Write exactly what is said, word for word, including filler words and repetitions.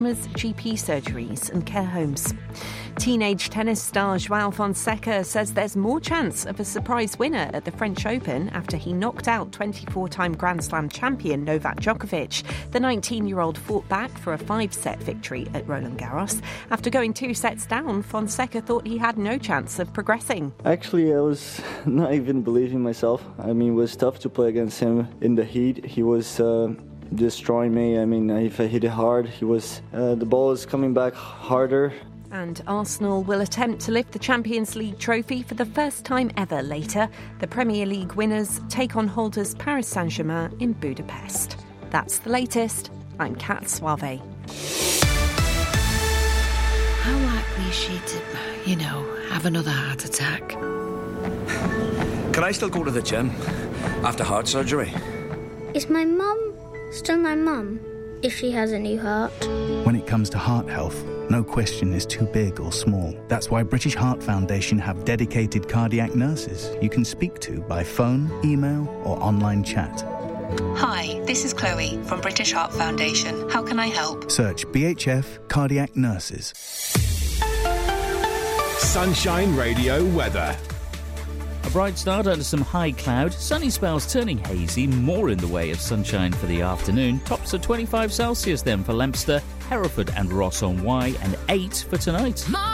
G P surgeries and care homes. Teenage tennis star João Fonseca says there's more chance of a surprise winner at the French Open after he knocked out twenty-four-time Grand Slam champion Novak Djokovic. The nineteen-year-old fought back for a five-set victory at Roland Garros. After going two sets down, Fonseca thought he had no chance of progressing. Actually, I was not even believing myself. I mean, it was tough to play against him in the heat. He was Uh destroying me. I mean, if I hit it hard, he was uh, the ball is coming back harder. And Arsenal will attempt to lift the Champions League trophy for the first time ever later. The Premier League winners take on holders Paris Saint-Germain in Budapest. That's the latest. I'm Kat Suave. How likely is she to, you know, have another heart attack? Can I still go to the gym after heart surgery? Is my mum still my mum if she has a new heart? When it comes to heart health, no question is too big or small. That's why British Heart Foundation have dedicated cardiac nurses you can speak to by phone, email or online chat. Hi, this is Chloe from British Heart Foundation. How can I help? Search B H F Cardiac Nurses. Sunshine Radio weather. A bright start under some high cloud, sunny spells turning hazy, more in the way of sunshine for the afternoon. Tops of twenty-five Celsius then for Leominster, Hereford and Ross on Wye, and eight for tonight.